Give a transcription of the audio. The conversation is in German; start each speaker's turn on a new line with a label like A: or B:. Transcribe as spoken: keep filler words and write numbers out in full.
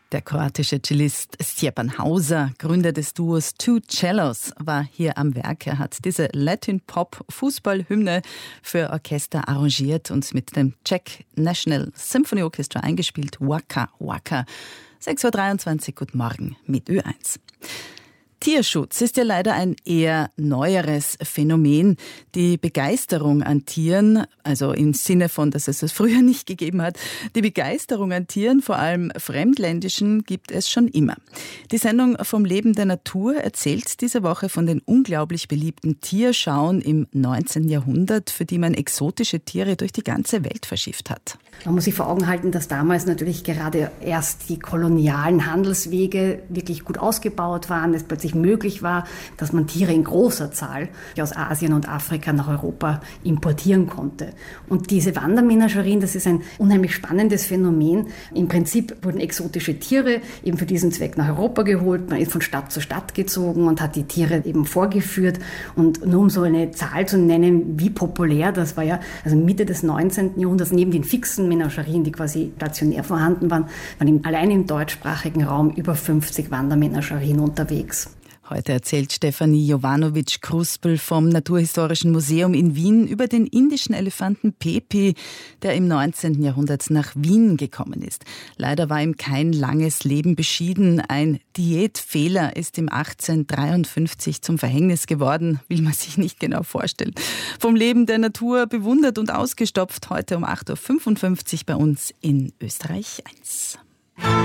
A: Der kroatische Cellist Stjepan Hauser, Gründer des Duos Two Cellos, war hier am Werk. Er hat diese Latin-Pop-Fußball-Hymne für Orchester arrangiert und mit dem Czech National Symphony Orchestra eingespielt. Waka Waka. sechs Uhr dreiundzwanzig, guten Morgen mit Ö eins. Tierschutz ist ja leider ein eher neueres Phänomen. Die Begeisterung an Tieren, also im Sinne von, dass es es früher nicht gegeben hat, die Begeisterung an Tieren, vor allem fremdländischen, gibt es schon immer. Die Sendung Vom Leben der Natur erzählt diese Woche von den unglaublich beliebten Tierschauen im neunzehnten Jahrhundert, für die man exotische Tiere durch die ganze Welt verschifft hat.
B: Man muss sich vor Augen halten, dass damals natürlich gerade erst die kolonialen Handelswege wirklich gut ausgebaut waren, es plötzlich möglich war, dass man Tiere in großer Zahl aus Asien und Afrika nach Europa importieren konnte. Und diese Wandermenagerien, das ist ein unheimlich spannendes Phänomen. Im Prinzip wurden exotische Tiere eben für diesen Zweck nach Europa geholt, man ist von Stadt zu Stadt gezogen und hat die Tiere eben vorgeführt. Und nur um so eine Zahl zu nennen, wie populär das war, ja, also Mitte des neunzehnten Jahrhunderts, neben den fixen Menagerien, die quasi stationär vorhanden waren, waren allein im deutschsprachigen Raum über fünfzig Wandermenagerien unterwegs.
A: Heute erzählt Stefanie Jovanovic-Kruspel vom Naturhistorischen Museum in Wien über den indischen Elefanten Pepi, der im neunzehnten Jahrhundert nach Wien gekommen ist. Leider war ihm kein langes Leben beschieden. Ein Diätfehler ist ihm achtzehnhundertdreiundfünfzig zum Verhängnis geworden, will man sich nicht genau vorstellen. Vom Leben der Natur bewundert und ausgestopft, heute um acht Uhr fünfundfünfzig bei uns in Österreich eins.